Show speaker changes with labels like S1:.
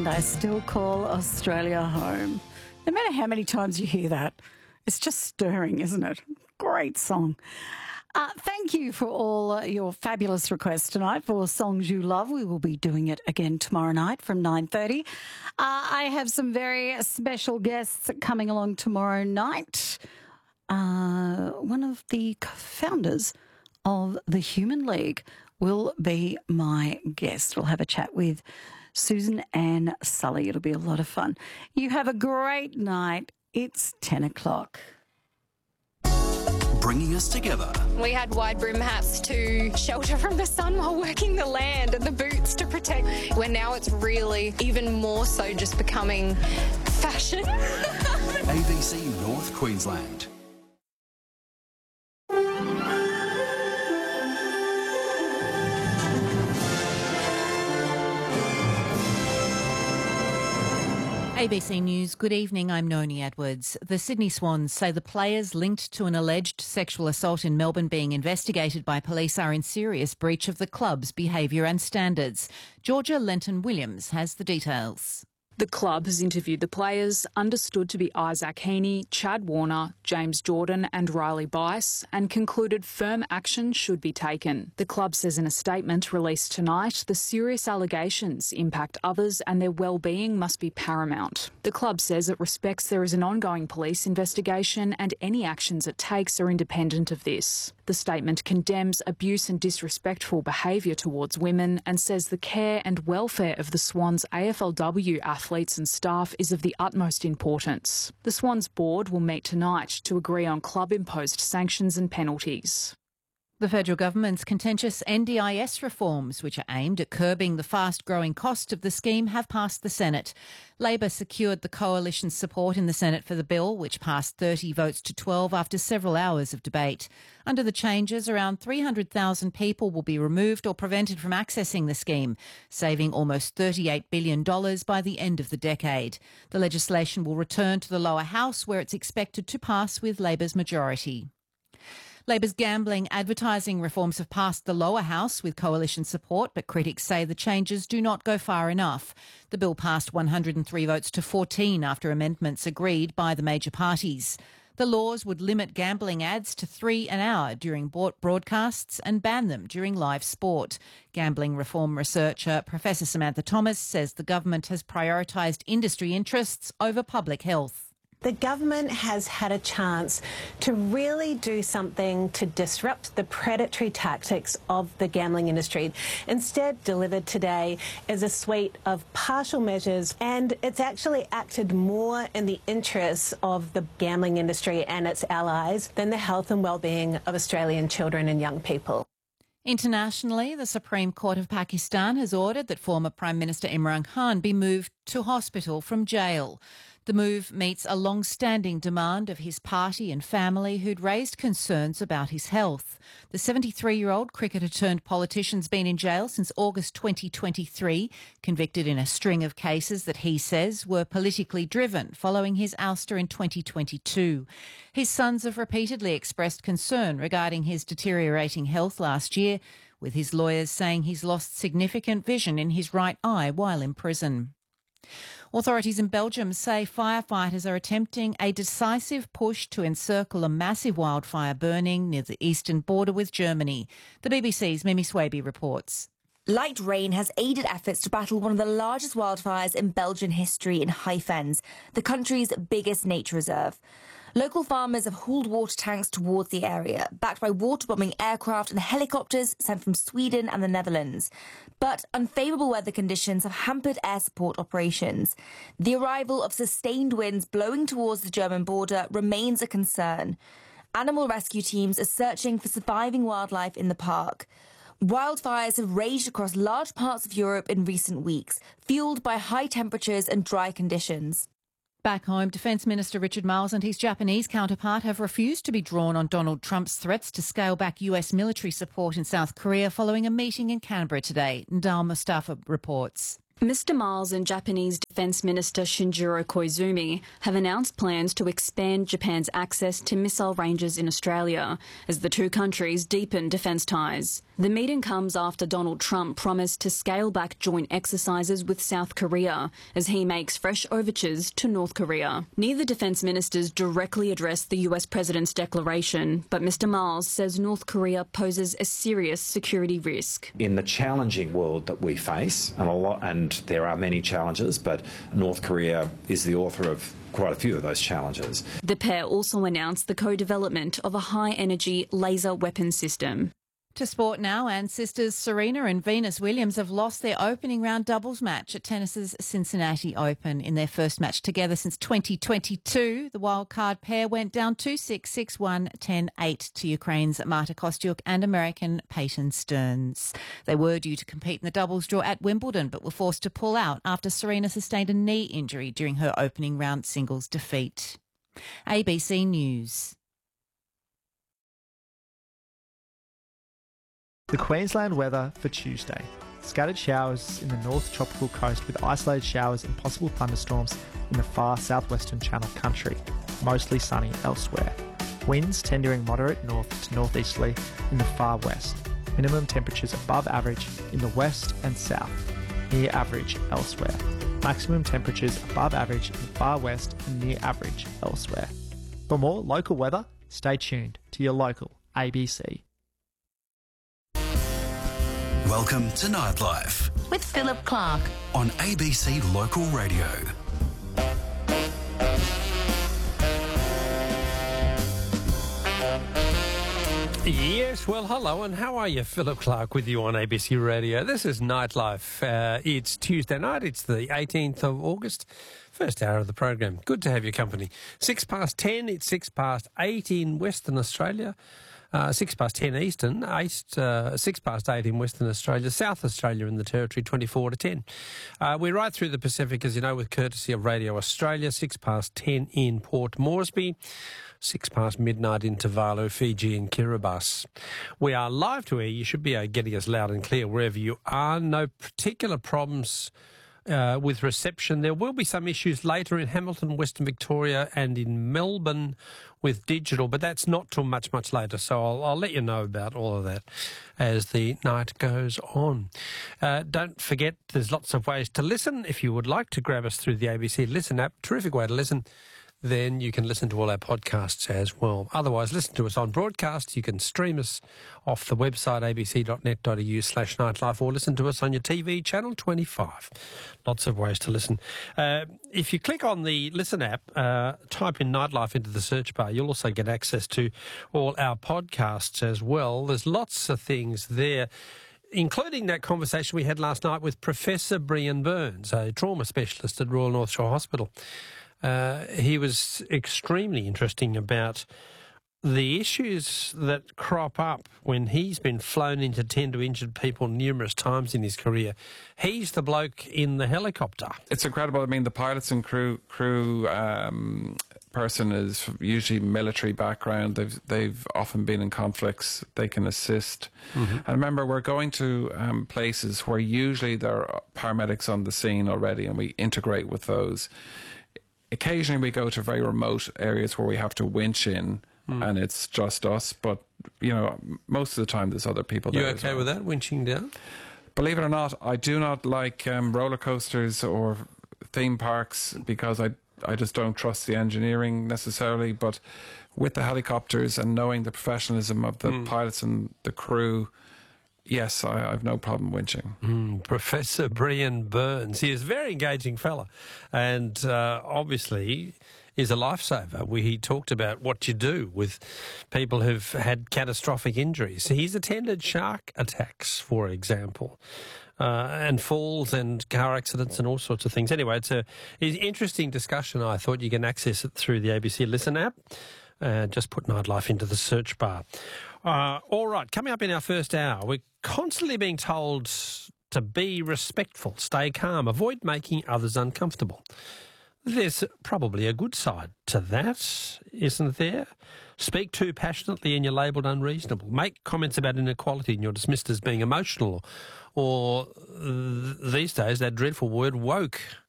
S1: I still call Australia home. No matter how many times you hear that, it's just stirring, isn't it? Great song. Thank you for all your fabulous requests tonight for songs you love. We will be doing it again tomorrow night from 9:30. I have some very special guests coming along tomorrow night. One of the founders of the Human League will be my guest. We'll have a chat with Susan Ann Sully. It'll be a lot of fun. You have a great night. It's 10 o'clock.
S2: Bringing us together.
S3: We had wide brim hats to shelter from the sun while working the land and the boots to protect. Where now it's really even more so just becoming fashion.
S2: ABC North Queensland.
S4: ABC News, good evening, I'm Noni Edwards. The Sydney Swans say the players linked to an alleged sexual assault in Melbourne being investigated by police are in serious breach of the club's behaviour and standards. Georgia Lenton-Williams has the details.
S5: The club has interviewed the players, understood to be Isaac Heaney, Chad Warner, James Jordan and Riley Bice, and concluded firm action should be taken. The club says in a statement released tonight, the serious allegations impact others and their well-being must be paramount. The club says it respects there is an ongoing police investigation and any actions it takes are independent of this. The statement condemns abuse and disrespectful behaviour towards women and says the care and welfare of the Swans AFLW athletes and staff is of the utmost importance. The Swans board will meet tonight to agree on club-imposed sanctions and penalties.
S4: The federal government's contentious NDIS reforms, which are aimed at curbing the fast-growing cost of the scheme, have passed the Senate. Labor secured the coalition's support in the Senate for the bill, which passed 30 votes to 12 after several hours of debate. Under the changes, around 300,000 people will be removed or prevented from accessing the scheme, saving almost $38 billion by the end of the decade. The legislation will return to the lower house, where it's expected to pass with Labor's majority. Labor's gambling advertising reforms have passed the lower house with coalition support, but critics say the changes do not go far enough. The bill passed 103 votes to 14 after amendments agreed by the major parties. The laws would limit gambling ads to 3 an hour during broadcasts and ban them during live sport. Gambling reform researcher Professor Samantha Thomas says the government has prioritised industry interests over public health.
S6: The government has had a chance to really do something to disrupt the predatory tactics of the gambling industry. Instead, delivered today is a suite of partial measures, and it's actually acted more in the interests of the gambling industry and its allies than the health and well-being of Australian children and young people.
S4: Internationally, the Supreme Court of Pakistan has ordered that former Prime Minister Imran Khan be moved to hospital from jail. The move meets a long-standing demand of his party and family who'd raised concerns about his health. The 73-year-old cricketer-turned-politician's been in jail since August 2023, convicted in a string of cases that he says were politically driven following his ouster in 2022. His sons have repeatedly expressed concern regarding his deteriorating health last year, with his lawyers saying he's lost significant vision in his right eye while in prison. Authorities in Belgium say firefighters are attempting a decisive push to encircle a massive wildfire burning near the eastern border with Germany. The BBC's Mimi Swaby reports.
S7: Light rain has aided efforts to battle one of the largest wildfires in Belgian history in High Fens, the country's biggest nature reserve. Local farmers have hauled water tanks towards the area, backed by water-bombing aircraft and helicopters sent from Sweden and the Netherlands. But unfavourable weather conditions have hampered air support operations. The arrival of sustained winds blowing towards the German border remains a concern. Animal rescue teams are searching for surviving wildlife in the park. Wildfires have raged across large parts of Europe in recent weeks, fuelled by high temperatures and dry conditions.
S4: Back home, Defence Minister Richard Marles and his Japanese counterpart have refused to be drawn on Donald Trump's threats to scale back US military support in South Korea following a meeting in Canberra today. Ndal Mustafa reports.
S5: Mr. Miles and Japanese Defence Minister Shinjiro Koizumi have announced plans to expand Japan's access to missile ranges in Australia as the two countries deepen defence ties. The meeting comes after Donald Trump promised to scale back joint exercises with South Korea as he makes fresh overtures to North Korea. Neither defence ministers directly addressed the US president's declaration, but Mr Miles says North Korea poses a serious security risk.
S8: In the challenging world that we face, and there are many challenges, but North Korea is the author of quite a few of those challenges.
S5: The pair also announced the co-development of a high-energy laser weapon system.
S4: To sport now, and sisters Serena and Venus Williams have lost their opening round doubles match at tennis's Cincinnati Open. In their first match together since 2022, the wildcard pair went down 2-6, 6-1, 10-8 to Ukraine's Marta Kostyuk and American Peyton Stearns. They were due to compete in the doubles draw at Wimbledon, but were forced to pull out after Serena sustained a knee injury during her opening round singles defeat. ABC News.
S9: The Queensland weather for Tuesday. Scattered showers in the north tropical coast with isolated showers and possible thunderstorms in the far southwestern Channel Country. Mostly sunny elsewhere. Winds tendering moderate north to northeasterly in the far west. Minimum temperatures above average in the west and south. Near average elsewhere. Maximum temperatures above average in the far west and near average elsewhere. For more local weather, stay tuned to your local ABC.
S2: Welcome to Nightlife
S10: with Philip Clark
S2: on ABC Local Radio.
S11: Yes, well, hello, and how are you? Philip Clark with you on ABC Radio. This is Nightlife. It's Tuesday night. It's the 18th of August. First hour of the program. Good to have your company. 10:06. It's 8:06 in Western Australia. 10:06 Eastern, 8 in Western Australia, South Australia in the Territory, 10:24. We're right through the Pacific, as you know, with courtesy of Radio Australia, 10:06 in Port Moresby, 10:06 midnight in Tuvalu, Fiji and Kiribati. We are live to air. You should be getting us loud and clear wherever you are. No particular problems with reception. There will be some issues later in Hamilton, Western Victoria and in Melbourne with digital, but that's not till much later. So I'll let you know about all of that as the night goes on. Don't forget, there's lots of ways to listen. If you would like to grab us through the ABC Listen app, terrific way to listen, then you can listen to all our podcasts as well. Otherwise, listen to us on broadcast. You can stream us off the website abc.net.au/nightlife or listen to us on your TV, channel 25. Lots of ways to listen. If you click on the Listen app, type in Nightlife into the search bar, you'll also get access to all our podcasts as well. There's lots of things there, including that conversation we had last night with Professor Brian Burns, a trauma specialist at Royal North Shore Hospital. He was extremely interesting about the issues that crop up when he's been flown in to tend to injured people numerous times in his career. He's the bloke in the helicopter.
S12: It's incredible. I mean, the pilots and crew person is usually military background. They've often been in conflicts. They can assist. Mm-hmm. And remember, we're going to places where usually there are paramedics on the scene already, and we integrate with those. Occasionally we go to very remote areas where we have to winch in and it's just us, but, you know, most of the time there's other people there.
S11: You okay with that, winching down?
S12: Believe it or not, I do not like roller coasters or theme parks because I just don't trust the engineering necessarily, but with the helicopters and knowing the professionalism of the pilots and the crew, yes, I have no problem winching.
S11: Professor Brian Burns. He is a very engaging fella and obviously is a lifesaver. He talked about what you do with people who've had catastrophic injuries. He's attended shark attacks, for example, and falls and car accidents and all sorts of things. Anyway, it's an interesting discussion. I thought you can access it through the ABC Listen app. Just put Nightlife into the search bar. All right, coming up in our first hour, we're constantly being told to be respectful, stay calm, avoid making others uncomfortable. There's probably a good side to that, isn't there? Speak too passionately and you're labelled unreasonable. Make comments about inequality and you're dismissed as being emotional. Or these days, that dreadful word woke.